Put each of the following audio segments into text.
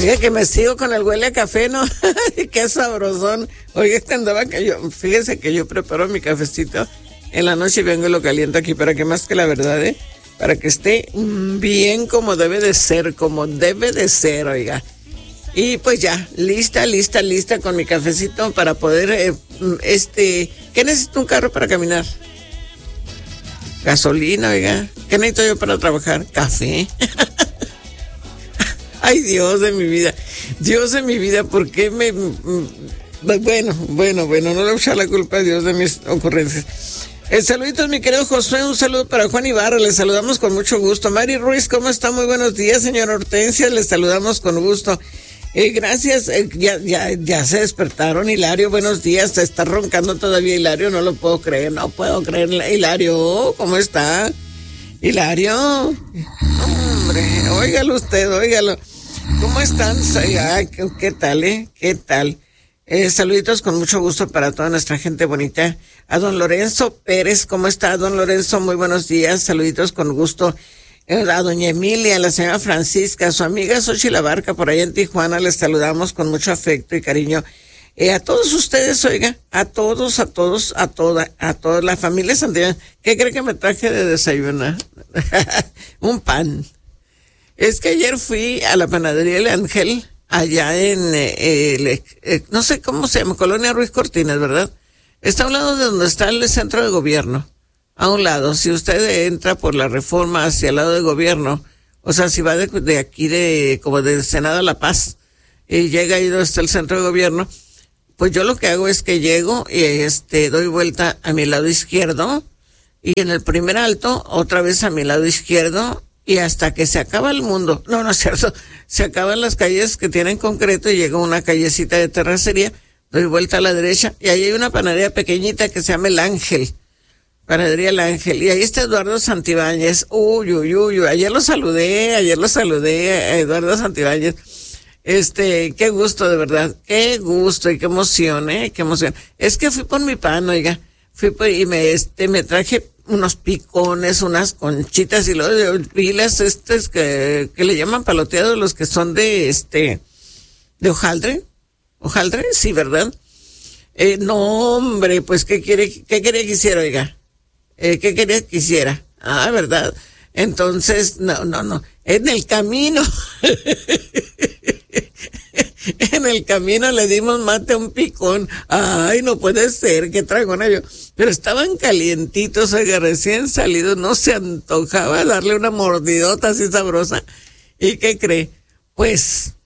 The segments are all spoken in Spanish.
Oiga, que me sigo con el huele a café, ¿no? Qué sabrosón. Oiga, fíjese que yo preparo mi cafecito en la noche y vengo y lo caliento aquí para que más que la verdad, para que esté bien como debe de ser, oiga. Y pues ya, lista con mi cafecito para poder, ¿qué necesito un carro para caminar? Gasolina, oiga. ¿Qué necesito yo para trabajar? Café. Ay, Dios de mi vida, ¿por qué bueno, no le voy a echar la culpa a Dios de mis ocurrencias. Saluditos, mi querido Josué, un saludo para Juan Ibarra, les saludamos con mucho gusto. Mari Ruiz, ¿cómo está? Muy buenos días, señora Hortensia, les saludamos con gusto. Gracias, ya se despertaron, Hilario, buenos días, está roncando todavía Hilario, no lo puedo creer, Hilario, ¿cómo está? Hilario, hombre, óigalo usted, ¿cómo están? Ay, ¿qué tal, ¿Qué tal? Saluditos con mucho gusto para toda nuestra gente bonita. A don Lorenzo Pérez, ¿cómo está, don Lorenzo? Muy buenos días, saluditos con gusto. A doña Emilia, a la señora Francisca, a su amiga Xochitl Abarca, por allá en Tijuana, les saludamos con mucho afecto y cariño. A todos ustedes, oiga, a toda la familia Santillán. ¿Qué cree que me traje de desayunar? Un pan. Es que ayer fui a la panadería El Ángel, allá en, no sé cómo se llama, Colonia Ruiz Cortines, ¿verdad? Está a un lado de donde está el centro de gobierno. A un lado, si usted entra por la Reforma hacia el lado de gobierno, o sea, si va de aquí como de Ensenada a La Paz, y llega ahí donde está el centro de gobierno, pues yo lo que hago es que llego y doy vuelta a mi lado izquierdo, y en el primer alto, otra vez a mi lado izquierdo, y hasta que se acaba el mundo. No es cierto, se acaban las calles que tienen concreto y llega una callecita de terracería, doy vuelta a la derecha, y ahí hay una panadería pequeñita que se llama El Ángel. Panadería El Ángel, y ahí está Eduardo Santibáñez. Ayer lo saludé a Eduardo Santibáñez. Qué gusto, de verdad, qué gusto y qué emoción, qué emoción. Es que fui por mi pan, oiga, y me traje unos picones, unas conchitas, y luego vi las que le llaman paloteados, los que son de hojaldre, sí, ¿verdad? No, hombre, pues, ¿qué quería que hiciera, oiga? ¿Qué quería que hiciera? Ah, ¿verdad? Entonces, no, en el camino, en el camino le dimos mate a un picón. Ay, no puede ser, qué tragona yo. Pero estaban calientitos, oiga, recién salidos, no se antojaba darle una mordidota así sabrosa. ¿Y qué cree? Pues,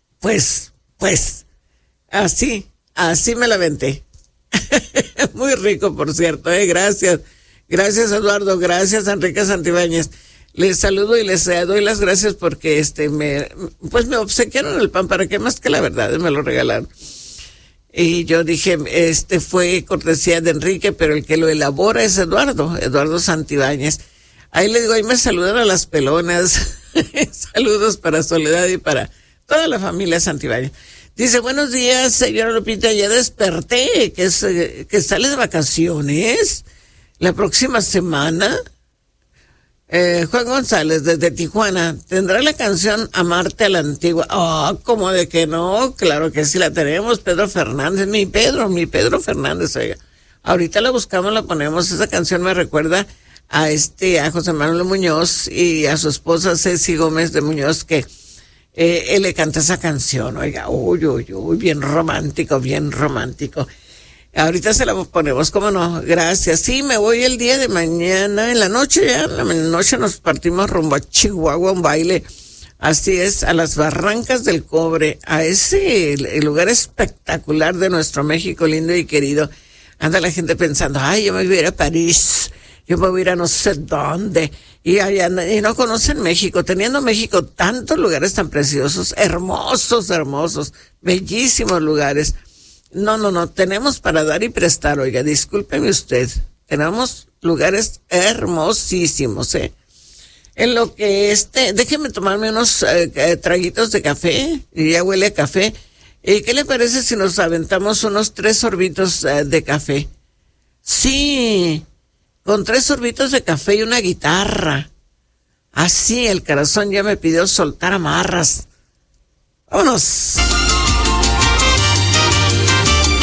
así me la aventé. Muy rico, por cierto, gracias. Gracias, Eduardo, gracias, Enrique Santibáñez. Les saludo y les doy las gracias porque me obsequiaron el pan, ¿para qué más que la verdad? Me lo regalaron. Y yo dije, fue cortesía de Enrique, pero el que lo elabora es Eduardo Santibáñez. Ahí le digo, ahí me saludan a las pelonas. Saludos para Soledad y para toda la familia Santibáñez. Dice, buenos días, señora Lupita, ya desperté, que sale de vacaciones la próxima semana. Juan González, desde Tijuana, ¿tendrá la canción Amarte a la Antigua? ¿Cómo de que no? Claro que sí la tenemos. Pedro Fernández, mi Pedro Fernández, oiga. Ahorita la buscamos, la ponemos. Esa canción me recuerda a José Manuel Muñoz y a su esposa Ceci Gómez de Muñoz, que él le canta esa canción, oiga. Bien romántico. Ahorita se la ponemos, ¿cómo no? Gracias. Sí, me voy el día de mañana, en la noche nos partimos rumbo a Chihuahua, un baile. Así es, a las Barrancas del Cobre, a ese lugar espectacular de nuestro México lindo y querido. Anda la gente pensando, ay, yo me voy a ir a París, yo me voy a ir a no sé dónde. Y no conocen México, teniendo México tantos lugares tan preciosos, hermosos, bellísimos lugares. No, tenemos para dar y prestar, oiga, discúlpeme usted, tenemos lugares hermosísimos, En lo que déjeme tomarme unos traguitos de café, y ya huele a café. ¿Qué le parece si nos aventamos unos 3 sorbitos de café? Sí, con 3 sorbitos de café y una guitarra. Así, el corazón ya me pidió soltar amarras. Vámonos.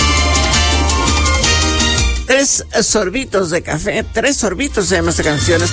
Tres sorbitos de café, 3 sorbitos se llama esta canción.